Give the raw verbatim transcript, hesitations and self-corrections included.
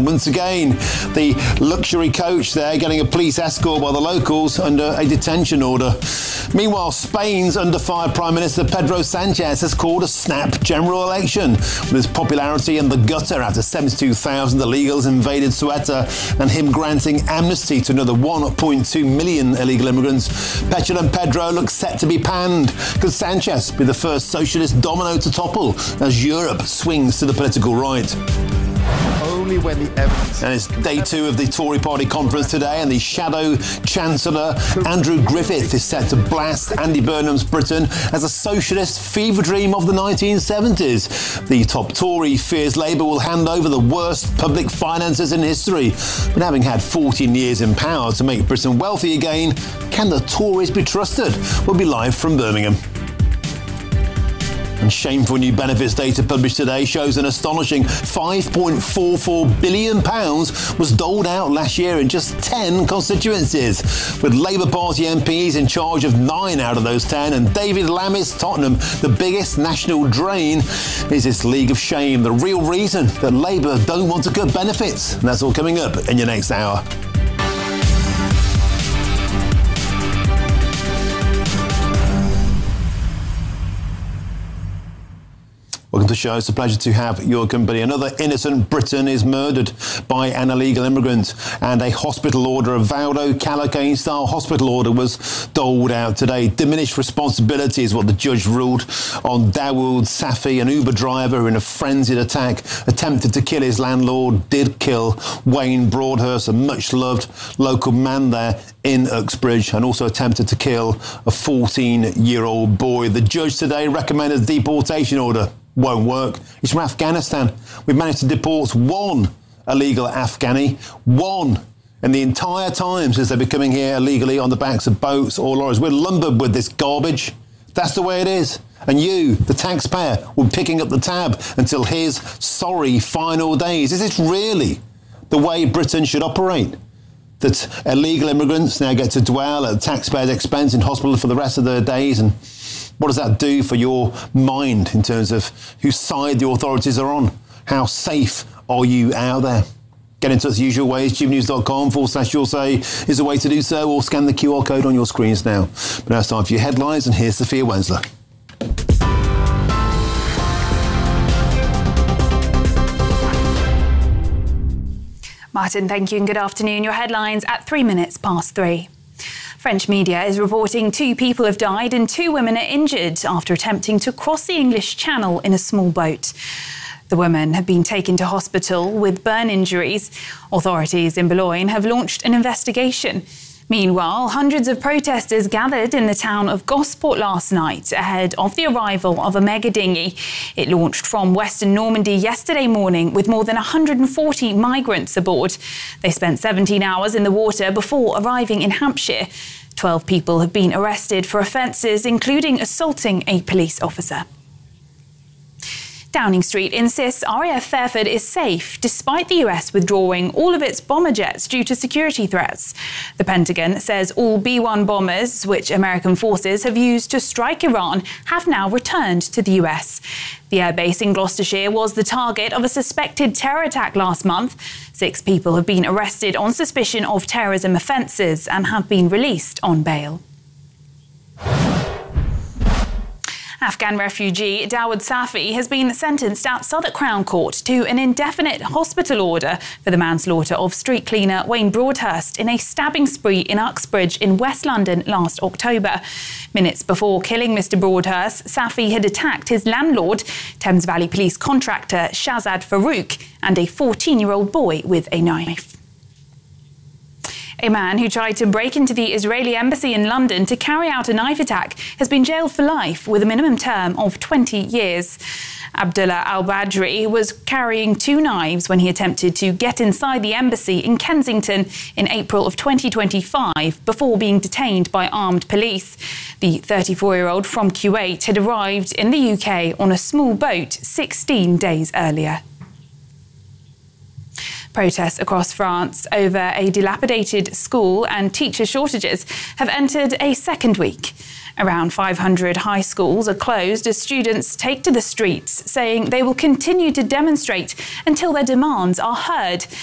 And once again, the luxury coach there getting a police escort by the locals under a detention order. Meanwhile, Spain's under-fire Prime Minister Pedro Sanchez has called a snap general election, with his popularity in the gutter after seventy-two thousand illegals invaded Ceuta and him granting amnesty to another one point two million illegal immigrants. Petulant Pedro looks set to be panned. Could Sanchez be the first socialist domino to topple as Europe swings to the political right? Only when the evidence... And it's day two of the Tory party conference today, and the shadow chancellor Andrew Griffith is set to blast Andy Burnham's Britain as a socialist fever dream of the nineteen seventies. The top Tory fears Labour will hand over the worst public finances in history. But having had fourteen years in power to make Britain wealthy again, can the Tories be trusted? We'll be live from Birmingham. And shameful new benefits data published today shows an astonishing five point four four billion pounds was doled out last year in just ten constituencies, with Labour Party M Ps in charge of nine out of those ten, and David Lammy's Tottenham the biggest national drain. Is this league of shame the real reason that Labour don't want to cut benefits? And that's all coming up in your next hour. Welcome to the show. It's a pleasure to have your company. Another innocent Briton is murdered by an illegal immigrant, and a hospital order, a Valdo Callaghan-style hospital order, was doled out today. Diminished responsibility is what the judge ruled on Dawood Safi, an Uber driver in a frenzied attack, attempted to kill his landlord, did kill Wayne Broadhurst, a much-loved local man there in Uxbridge, and also attempted to kill a fourteen-year-old boy. The judge today recommended a deportation order. Won't work. He's from Afghanistan. We've managed to deport one illegal Afghani, one in the entire time since they've been coming here illegally on the backs of boats or lorries. We're lumbered with this garbage. That's the way it is. And you, the taxpayer, will be picking up the tab until his sorry final days. Is this really the way Britain should operate? That illegal immigrants now get to dwell at the taxpayer's expense in hospital for the rest of their days? And what does that do for your mind in terms of whose side the authorities are on? How safe are you out there? Get in touch the usual ways. tubenews.com forward slash you'll say is a way to do so, or scan the Q R code on your screens now. But now it's time for your headlines, and here's Sophia Wensler. Martin, thank you, and good afternoon. Your headlines at three minutes past three. French media is reporting two people have died and two women are injured after attempting to cross the English Channel in a small boat. The women have been taken to hospital with burn injuries. Authorities in Boulogne have launched an investigation. Meanwhile, hundreds of protesters gathered in the town of Gosport last night ahead of the arrival of a mega dinghy. It launched from Western Normandy yesterday morning with more than one hundred forty migrants aboard. They spent seventeen hours in the water before arriving in Hampshire. twelve people have been arrested for offences, including assaulting a police officer. Downing Street insists R A F Fairford is safe despite the U S withdrawing all of its bomber jets due to security threats. The Pentagon says all B one bombers, which American forces have used to strike Iran, have now returned to the U S. The airbase in Gloucestershire was the target of a suspected terror attack last month. Six people have been arrested on suspicion of terrorism offences and have been released on bail. Afghan refugee Dawood Safi has been sentenced at Southwark Crown Court to an indefinite hospital order for the manslaughter of street cleaner Wayne Broadhurst in a stabbing spree in Uxbridge in West London last October. Minutes before killing Mister Broadhurst, Safi had attacked his landlord, Thames Valley Police contractor Shazad Farouk, and a fourteen-year-old boy with a knife. A man who tried to break into the Israeli embassy in London to carry out a knife attack has been jailed for life with a minimum term of twenty years. Abdullah al-Badri was carrying two knives when he attempted to get inside the embassy in Kensington in April of twenty twenty-five before being detained by armed police. The thirty-four-year-old from Kuwait had arrived in the U K on a small boat sixteen days earlier. Protests across France over a dilapidated school and teacher shortages have entered a second week. Around five hundred high schools are closed as students take to the streets, saying they will continue to demonstrate until their demands are heard.